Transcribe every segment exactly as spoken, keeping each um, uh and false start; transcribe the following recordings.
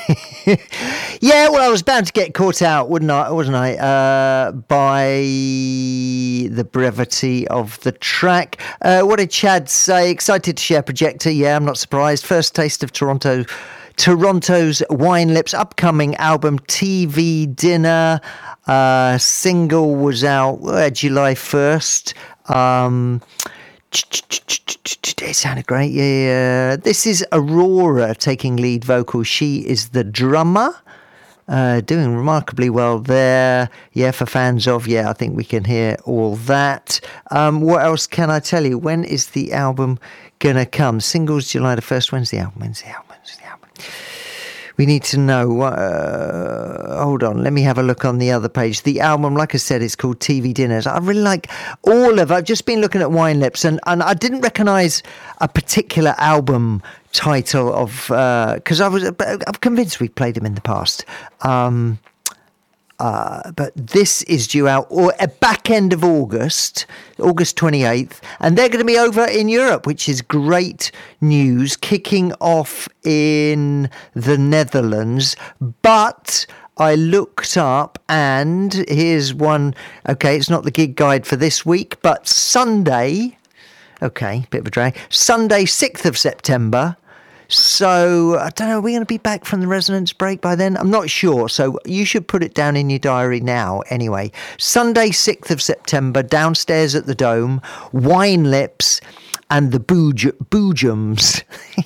Yeah, well, I was bound to get caught out, wouldn't I? Wasn't I? Uh, by the brevity of the track. Uh, what did Chad say? Excited to share Projector. Yeah, I'm not surprised. First taste of Toronto. Toronto's Wine Lips upcoming album T V Dinner. Uh, single was out uh, July first. Um, it sounded great. Yeah, this is Aurora taking lead vocals. She is the drummer. Uh, doing remarkably well there. Yeah, for fans of, yeah, I think we can hear all that. Um, what else can I tell you? When is the album gonna come? Singles July the first. When's the album? When's the album? When's the album? We need to know. Uh, hold on, let me have a look on the other page. The album, like I said, is called T V Dinners. I really like all of. I've just been looking at Wine Lips, and, and I didn't recognise a particular album title of because uh, I was. I'm convinced we've played them in the past. Um, Uh, but this is due out or a back end of August, August twenty-eighth, and they're going to be over in Europe, which is great news, kicking off in the Netherlands. But I looked up, and here's one. Okay, it's not the gig guide for this week, but Sunday, okay, bit of a drag, Sunday, sixth of September. So, I don't know, are we going to be back from the Resonance break by then? I'm not sure. So, you should put it down in your diary now anyway. Sunday, sixth of September, downstairs at the Dome, Wine Lips and the Booj- Boojums,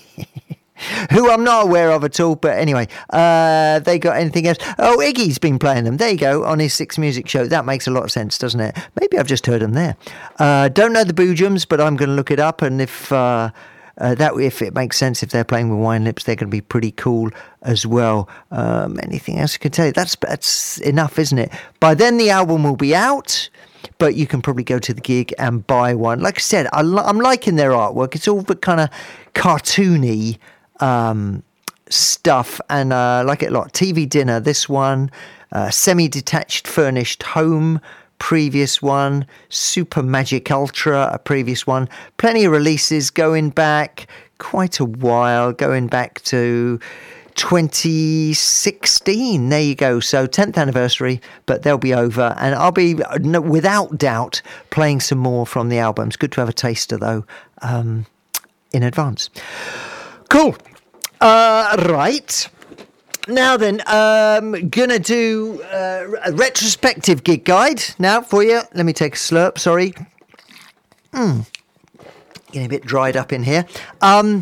who I'm not aware of at all. But anyway, uh, they got anything else? Oh, Iggy's been playing them. There you go, on his Six Music show. That makes a lot of sense, doesn't it? Maybe I've just heard them there. Uh, don't know the Boojums, but I'm going to look it up. And if... Uh, Uh, that if it makes sense, if they're playing with Wine Lips, they're going to be pretty cool as well. Um, anything else I can tell you? That's that's enough, isn't it? By then the album will be out, but you can probably go to the gig and buy one. Like I said, I li- I'm liking their artwork. It's all the kind of cartoony um, stuff, and I uh, like it a lot. T V Dinner, this one, uh, Semi-Detached Furnished Home, previous one, Super Magic Ultra, a previous one. Plenty of releases going back quite a while, going back to twenty sixteen. There you go. So tenth anniversary, but they'll be over, and I'll be no, without doubt playing some more from the albums. Good to have a taster though um, in advance. Cool. Uh, right. Now then, um, gonna do uh, a retrospective gig guide now for you. Let me take a slurp, sorry. Mm. Getting a bit dried up in here. Um,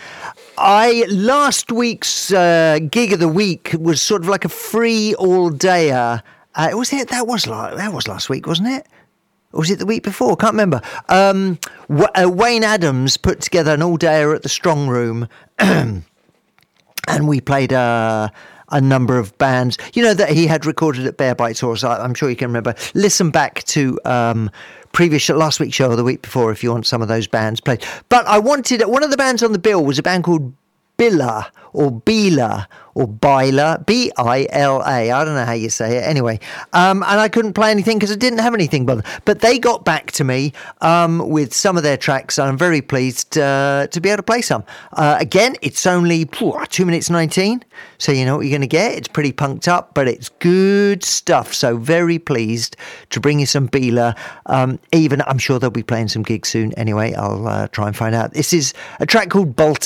I last week's uh, gig of the week was sort of like a free all-dayer. Uh, was it? That was like that was last week, wasn't it? Or was it the week before? Can't remember. Um, w- uh, Wayne Adams put together an all-dayer at the Strong Room. And we played uh, a number of bands, you know, that he had recorded at Bear Bites Horse. I'm sure you can remember. Listen back to um, previous show, last week's show or the week before if you want some of those bands played. But I wanted, one of the bands on the bill was a band called Billa or Bila or Bila, B I L A. I don't know how you say it. Anyway, um, and I couldn't play anything because I didn't have anything. But, but they got back to me um, with some of their tracks, and I'm very pleased uh, to be able to play some. Uh, again, it's only phew, two minutes nineteen, so you know what you're going to get. It's pretty punked up, but it's good stuff. So very pleased to bring you some Bila. Um, even, I'm sure they'll be playing some gigs soon. Anyway, I'll uh, try and find out. This is a track called Bolton.